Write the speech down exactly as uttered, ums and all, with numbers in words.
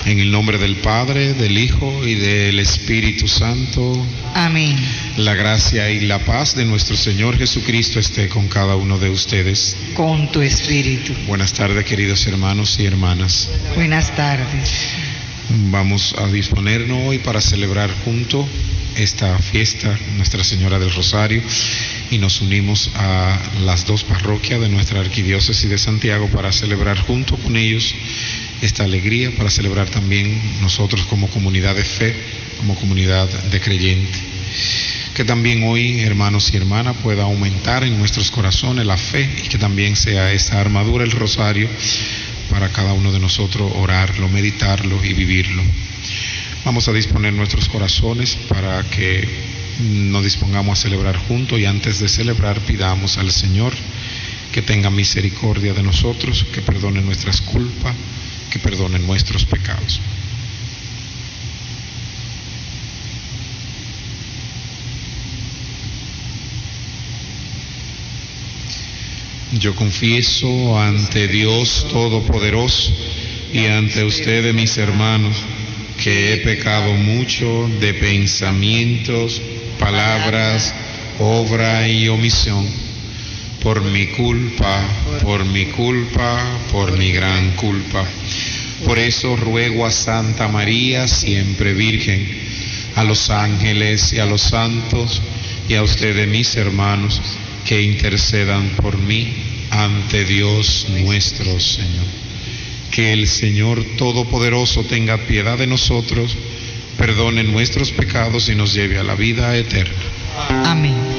En el nombre del Padre, del Hijo y del Espíritu Santo. Amén. La gracia y la paz de nuestro Señor Jesucristo esté con cada uno de ustedes. Con tu espíritu. Buenas tardes, queridos hermanos y hermanas. Buenas tardes. Vamos a disponernos hoy para celebrar juntos esta fiesta, Nuestra Señora del Rosario, y nos unimos a las dos parroquias de nuestra arquidiócesis de Santiago para celebrar junto con ellos esta alegría, para celebrar también nosotros como comunidad de fe, como comunidad de creyentes. Que también hoy, hermanos y hermanas, pueda aumentar en nuestros corazones la fe y que también sea esta armadura, el rosario, para cada uno de nosotros orarlo, meditarlo y vivirlo. Vamos a disponer nuestros corazones para que nos dispongamos a celebrar juntos, y antes de celebrar pidamos al Señor que tenga misericordia de nosotros, que perdone nuestras culpas, que perdone nuestros pecados. Yo confieso ante Dios Todopoderoso y ante ustedes, mis hermanos, que he pecado mucho de pensamientos, palabras, obra y omisión, por mi culpa, por mi culpa, por mi gran culpa. Por eso ruego a Santa María, siempre Virgen, a los ángeles y a los santos, y a ustedes, mis hermanos, que intercedan por mí ante Dios nuestro Señor. Que el Señor Todopoderoso tenga piedad de nosotros, perdone nuestros pecados y nos lleve a la vida eterna. Amén.